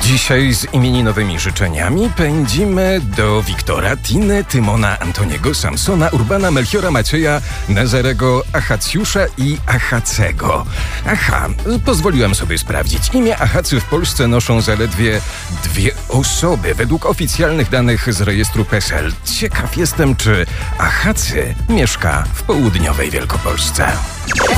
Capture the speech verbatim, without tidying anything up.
Dzisiaj z imieninowymi życzeniami pędzimy do Wiktora, Tiny, Tymona, Antoniego, Samsona, Urbana, Melchiora, Macieja, Nazarego, Achacjusza i Achacego. Aha, pozwoliłem sobie sprawdzić. Imię Achacy w Polsce noszą zaledwie dwie osoby, według oficjalnych danych z rejestru P E S E L. Ciekaw jestem, czy Achacy mieszka w południowej Wielkopolsce.